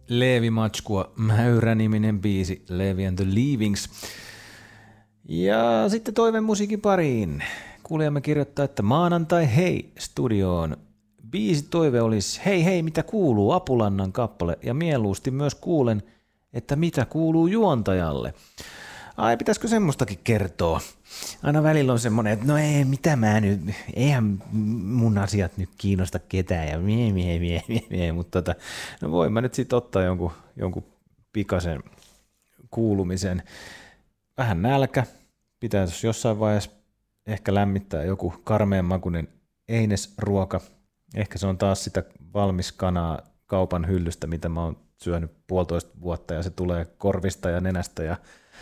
Leevi Matskua, Mäyrä-niminen biisi, Leevi and the Leavings. Ja sitten toiveen musiikin pariin. Kuulijamme kirjoittaa, että maanantai hei studioon. Biisi toive olisi hei hei mitä kuuluu Apulannan kappale ja mieluusti myös kuulen, että mitä kuuluu juontajalle. Ai pitäisikö semmoistakin kertoa? Aina välillä on semmoinen, että no ei mitä mä nyt, eihän mun asiat nyt kiinnosta ketään ja mutta no voin mä nyt sitten ottaa jonkun pikaisen kuulumisen. Vähän nälkä, pitäisi jossain vaiheessa ehkä lämmittää joku karmeen makuinen einesruoka. Ehkä se on taas sitä valmis kanaa kaupan hyllystä, mitä mä oon syönyt 1,5 vuotta ja se tulee korvista ja nenästä ja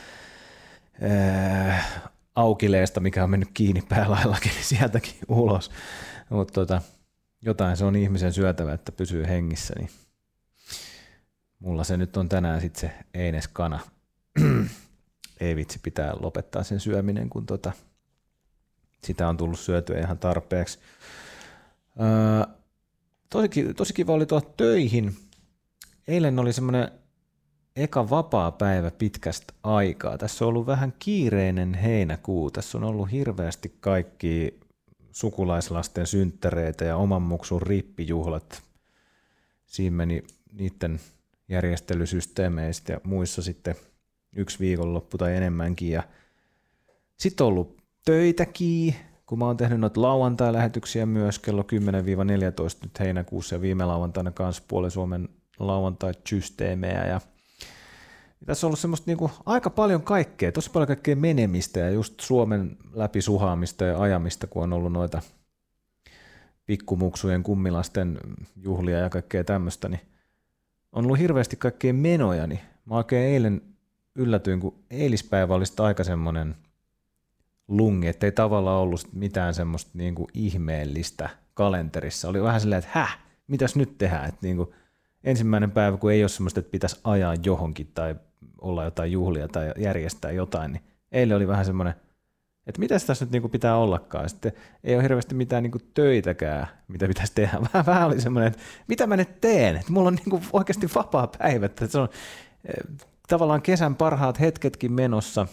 aukileesta, mikä on mennyt kiinni päälaillakin, niin sieltäkin ulos. Mutta jotain se on ihmisen syötävä, että pysyy hengissä, niin mulla se nyt on tänään sitten se eineskana. Ei vitsi, pitää lopettaa sen syöminen, kun sitä on tullut syötyä ihan tarpeeksi. Tosi kiva oli tuoda töihin. Eilen oli semmoinen eka vapaa päivä pitkästä aikaa. Tässä on ollut vähän kiireinen heinäkuu. Tässä on ollut hirveästi kaikki sukulaislasten synttäreitä ja oman muksun rippijuhlat. Siinä meni niiden järjestelysysteemeistä ja muissa sitten 1 viikonloppu tai enemmänkin. Ja sitten on ollut töitäkin, kun mä oon tehnyt noita lauantai-lähetyksiä myös kello 10-14 nyt heinäkuussa ja viime lauantaina kanssa Puolen Suomen lauantai-systeemejä. Ja tässä on ollut semmoista niinku aika paljon kaikkea, tosi paljon kaikkea menemistä ja just Suomen läpi suhaamista ja ajamista, kun on ollut noita pikkumuksujen kummilasten juhlia ja kaikkea tämmöistä, niin on ollut hirveästi kaikkea menoja, niin mä oikein eilen yllätyin, kun eilispäivä oli aika semmoinen lungi, ettei tavallaan ollut mitään semmoista niinku ihmeellistä kalenterissa. Oli vähän silleen, että mitäs nyt tehdään, että niinku ensimmäinen päivä, kun ei ole semmoista, että pitäisi ajaa johonkin tai olla jotain juhlia tai järjestää jotain, niin eilen oli vähän semmoinen, että mitä tässä nyt niinku pitää ollakaan. Sitten ei ole hirveästi mitään niinku töitäkään, mitä pitäisi tehdä. Vähän oli semmoinen, että mitä mä nyt teen, että mulla on niinku oikeasti vapaa päivä, että se on tavallaan kesän parhaat hetketkin menossa,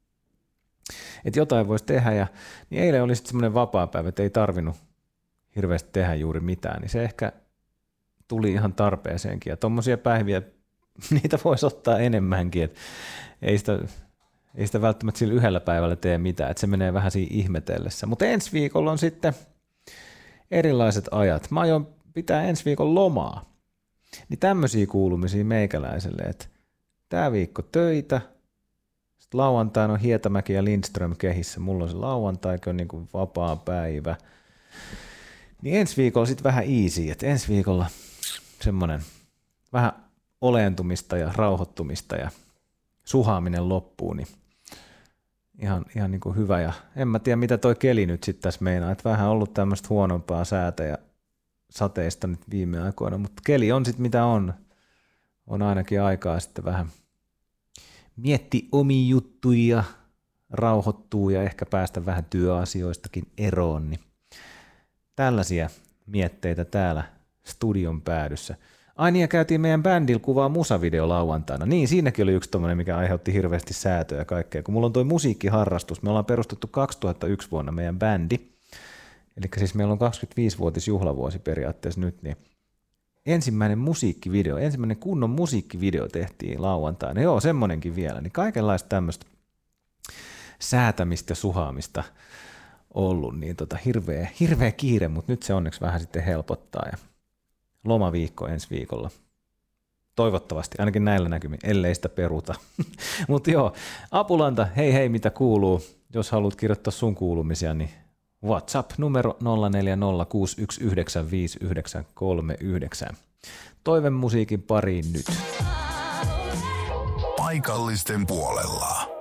että jotain voisi tehdä. Niin eilen oli sitten semmoinen vapaa päivä, että ei tarvinnut hirveästi tehdä juuri mitään, niin se ehkä tuli ihan tarpeeseenkin. Ja tommosia päiviä, niitä voisi ottaa enemmänkin, että ei sitä välttämättä sillä yhdellä päivällä tee mitään, että se menee vähän siinä ihmetellessä. Mutta ensi viikolla on sitten erilaiset ajat. Mä aion pitää ensi viikon lomaa. Niin tämmöisiä kuulumisia meikäläiselle, että tää viikko töitä, sitten lauantaina on Hietamäki ja Lindström kehissä, mulla on se lauantaikin on niin kuin vapaa päivä. Niin ensi viikolla sitten vähän easy, että ensi viikolla semmoinen vähän olentumista ja rauhoittumista ja suhaaminen loppuu, niin ihan niin kuin hyvä. Ja en mä tiedä, mitä toi keli nyt sitten tässä meinaa, että vähän ollut tämmöistä huonompaa säätä ja sateista nyt viime aikoina, mutta keli on sitten mitä on. On ainakin aikaa sitten vähän mietti omia juttuja, rauhoittuu ja ehkä päästä vähän työasioistakin eroon, niin tällaisia mietteitä täällä studion päädyssä. Ai niin, ja käytiin meidän bändillä kuvaa musavideo lauantaina. Niin, siinäkin oli yksi tommoinen, mikä aiheutti hirveästi säätöä ja kaikkea. Kun mulla on toi musiikkiharrastus, me ollaan perustettu 2001 vuonna meidän bändi. Eli siis meillä on 25-vuotis juhlavuosi periaatteessa nyt, niin ensimmäinen kunnon musiikkivideo tehtiin lauantaina. Joo, semmonenkin vielä. Niin kaikenlaista tämmöistä säätämistä ja suhaamista ollut, niin hirveä kiire, mutta nyt se onneksi vähän sitten helpottaa ja lomaviikko ensi viikolla. Toivottavasti, ainakin näillä näkymin, ellei sitä peruta. Mutta joo, Apulanta, hei mitä kuuluu? Jos haluat kirjoittaa sun kuulumisia, niin WhatsApp numero 0406195939. Toivon musiikin pariin nyt. Paikallisten puolella.